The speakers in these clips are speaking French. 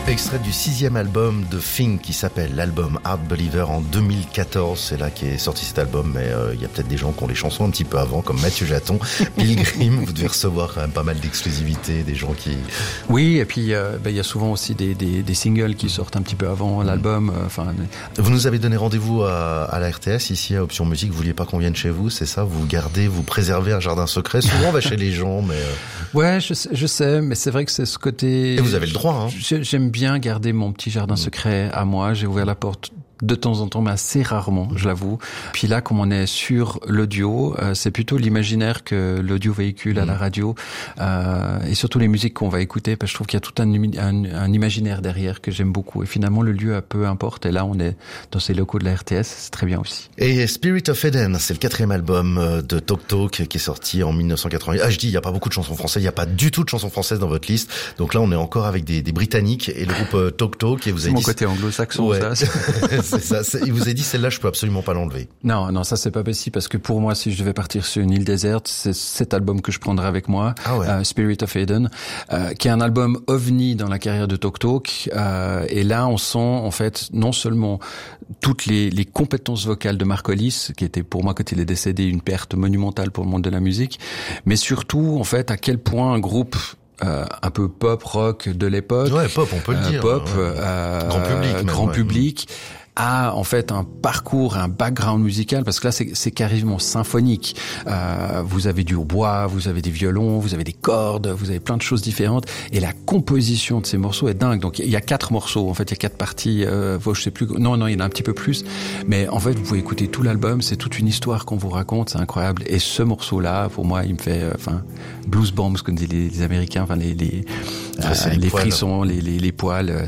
Extrait du 6e album de Fink qui s'appelle l'album Hard Believer en 2014. C'est là qu'est sorti cet album, mais il y a peut-être des gens qui ont les chansons un petit peu avant, comme Mathieu Jaton, Pilgrim. Vous devez recevoir quand même pas mal d'exclusivité, des gens qui... Oui, et puis il y a souvent aussi des singles qui sortent un petit peu avant l'album. Vous nous avez donné rendez-vous à la RTS, ici à Option Musique. Vous vouliez pas qu'on vienne chez vous, c'est ça? Vous gardez, vous préservez un jardin secret. Souvent on va chez les gens, mais... Ouais, je sais, mais c'est vrai que c'est ce côté... Et vous avez le droit, hein. J'aime bien garder mon petit jardin secret à moi. J'ai ouvert la porte de temps en temps, mais assez rarement, je l'avoue. Puis là, comme on est sur l'audio, c'est plutôt l'imaginaire que l'audio véhicule à la radio, et surtout les musiques qu'on va écouter, parce que je trouve qu'il y a tout un imaginaire derrière que j'aime beaucoup. Et finalement, le lieu, peu importe. Et là, on est dans ces locaux de la RTS, c'est très bien aussi. Et Spirit of Eden, c'est le 4e album de Talk Talk qui est sorti en 1988. Ah, je dis, il n'y a pas beaucoup de chansons françaises, il n'y a pas du tout de chansons françaises dans votre liste. Donc là, on est encore avec des Britanniques et le groupe Talk Talk. Et vous avez mon dit... côté anglo-saxon, ouais. ça. C'est ça. Il vous a dit, celle-là, je peux absolument pas l'enlever. Non, ça c'est pas possible parce que pour moi, si je devais partir sur une île déserte, c'est cet album que je prendrais avec moi, Spirit of Eden, qui est un album ovni dans la carrière de Talk Talk. Et là, on sent en fait non seulement toutes les compétences vocales de Mark Hollis, qui était pour moi quand il est décédé une perte monumentale pour le monde de la musique, mais surtout en fait à quel point un groupe un peu pop rock de l'époque, pop, on peut le dire, pop, grand même, public, a en fait un parcours, un background musical, parce que là c'est carrément symphonique. Vous avez du hautbois, vous avez des violons, vous avez des cordes, vous avez plein de choses différentes, et la composition de ces morceaux est dingue. Donc il y a 4 morceaux, en fait il y a 4 parties, je sais plus, non il y en a un petit peu plus, mais en fait vous pouvez écouter tout l'album, c'est toute une histoire qu'on vous raconte, c'est incroyable. Et ce morceau-là, pour moi, il me fait, blues bombs, comme disent les Américains, les frissons, les poils,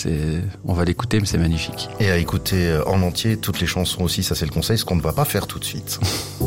on va l'écouter, mais c'est magnifique. Et à écouter en entier toutes les chansons aussi, ça c'est le conseil, ce qu'on ne va pas faire tout de suite.